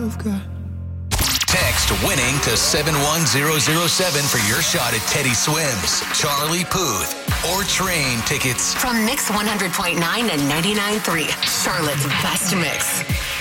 I've got. Text winning to 71007 for your shot at Teddy Swims, Charlie Puth, or train tickets. From Mix 100.9 and 99.3, Charlotte's best mix.